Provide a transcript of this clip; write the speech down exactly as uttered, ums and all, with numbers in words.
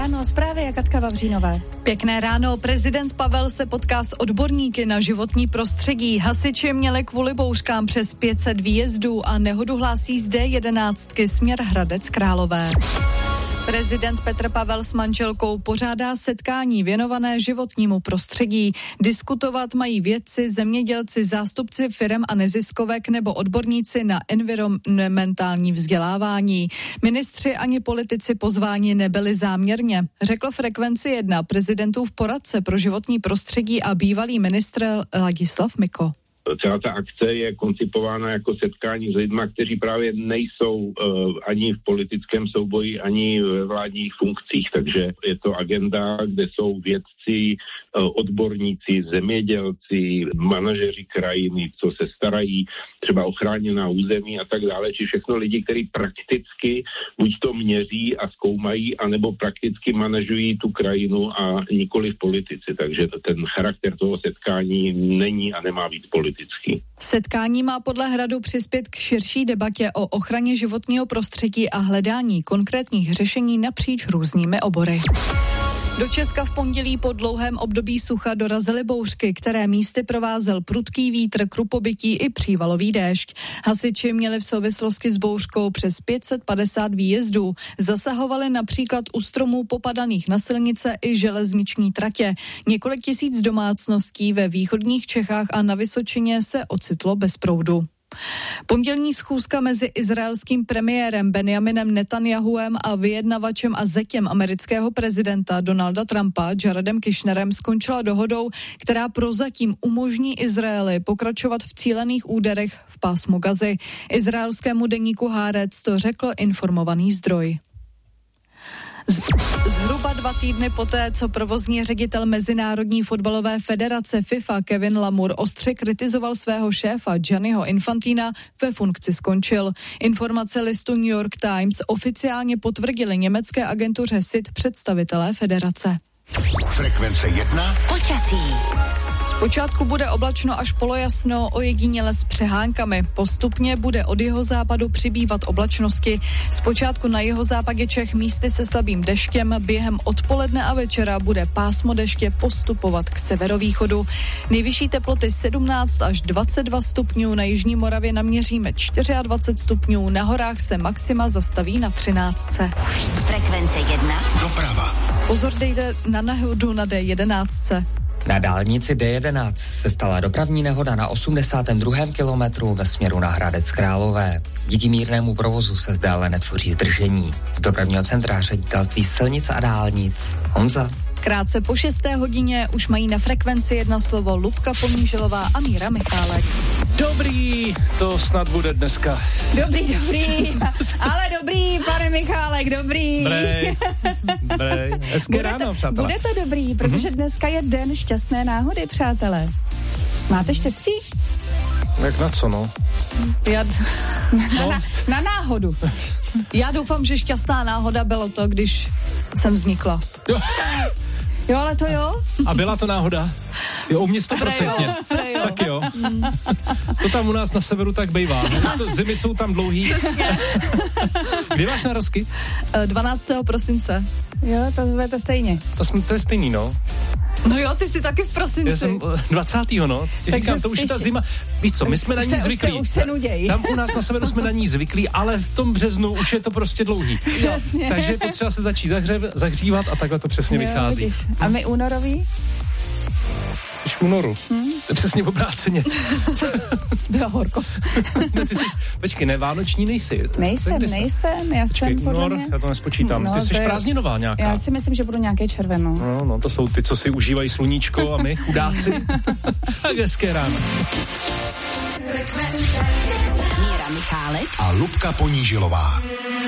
Ano, zprávy a Katka Vavřínová. Pěkné ráno. Prezident Pavel se potká s odborníky na životní prostředí. Hasiči měli kvůli bouřkám přes pět set výjezdů a nehodu hlásí z D jedenáct směr Hradec Králové. Prezident Petr Pavel s manželkou pořádá setkání věnované životnímu prostředí. Diskutovat mají vědci, zemědělci, zástupci firem a neziskovek nebo odborníci na environmentální vzdělávání. Ministři ani politici pozváni nebyli záměrně, řekl Frekvenci jedna prezidentův poradce pro životní prostředí a bývalý ministr Ladislav Miko. Celá ta akce je koncipována jako setkání s lidmi, kteří právě nejsou uh, ani v politickém souboji, ani ve vládních funkcích, takže je to agenda, kde jsou vědci, uh, odborníci, zemědělci, manažeři krajiny, co se starají třeba o chráněná území a tak dále, či všechno lidi, kteří prakticky buď to měří a zkoumají, anebo prakticky manažují tu krajinu a nikoli v politici, takže ten charakter toho setkání není a nemá být politický. Setkání má podle Hradu přispět k širší debatě o ochraně životního prostředí a hledání konkrétních řešení napříč různými obory. Do Česka v pondělí po dlouhém období sucha dorazily bouřky, které místy provázel prudký vítr, krupobytí i přívalový déšť. Hasiči měli v souvislosti s bouřkou přes pět set padesát výjezdů. Zasahovali například u stromů popadaných na silnice i železniční tratě. Několik tisíc domácností ve východních Čechách a na Vysočině se ocitlo bez proudu. Pondělní schůzka mezi izraelským premiérem Benjaminem Netanjahuem a vyjednavačem a zetěm amerického prezidenta Donalda Trumpa Jaredem Kushnerem skončila dohodou, která prozatím umožní Izraeli pokračovat v cílených úderech v pásmu Gazy. Izraelskému deníku Haaretz to řekl informovaný zdroj. Zhruba dva týdny poté, co provozní ředitel Mezinárodní fotbalové federace FIFA Kevin Lamour ostře kritizoval svého šéfa Gianniho Infantina, ve funkci skončil. Informace listu New York Times oficiálně potvrdili německé agentuře S I T představitelé federace. Frekvence jedna. Počasí. Zpočátku bude oblačno až polojasno, ojediněle s přehánkami. Postupně bude od jihozápadu přibývat oblačnosti. Zpočátku na jihozápadě Čech místy se slabým deštěm, během odpoledne a večera bude pásmo deště postupovat k severovýchodu. Nejvyšší teploty sedmnáct až dvacet dva stupňů, na jižní Moravě naměříme dvacet čtyři stupňů, na horách se maxima zastaví na třináct. Frekvence jedna. Doprava. Pozor, dejte na nehodu na D jedenáct. Na dálnici D jedenáct se stala dopravní nehoda na osmdesátém druhém kilometru ve směru na Hradec Králové. Díky mírnému provozu se zde ale netvoří zdržení. Z dopravního centra Ředitelství silnic a dálnic Honza. Krátce po šesté hodině už mají na Frekvenci jedna slovo Lubka Poníželová a Míra Michálek. Dobrý, to snad bude dneska. Dobrý, dobrý, ale dobrý, pane Michálek, dobrý. Brej, brej. Hezké Bude ráno, to, přátelé. Bude to dobrý, protože mm-hmm. dneska je den šťastné náhody, přátelé. Máte štěstí? Jak na co, no? Já... Na, na, na náhodu. Já doufám, že šťastná náhoda bylo to, když jsem vznikla. Jo. Jo, ale to jo. A byla to náhoda? Jo, u mě sto procent. Tak jo. Mm. To tam u nás na severu tak bejvá. Zimy jsou tam dlouhý. Kdy máš narozky? dvanáctého prosince. Jo, to budete stejně. To, jsme, to je stejný, no. No jo, ty jsi taky v prosinci. Já jsem dvacátého no. Ti říkám, to už je ta zima. Víš co, my jsme na ní se, zvyklí. Už se, už se nuděj. Tam u nás na severu jsme na ní zvyklí, ale v tom březnu už je to prostě dlouhý. Přesně. Takže je potřeba se začít zahřev, zahřívat a takhle to přesně jo, vychází. Vidíš. A my únorový? Jsi v únoru. Hmm? To je přesně obráceně. Bylo horko. Ne, ty jsi, počkej, ne, vánoční nejsi. Nejsem, nejsem, já počkej, jsem podle únor, mě. Já to nespočítám. No, ty jsi je... prázdninová nějaká. Já si myslím, že budu nějaký červenou. No, no, to jsou ty, co si užívají sluníčko a my, chudáci. Tak hezké ráno. Míra Michálek a Lubka Ponížilová.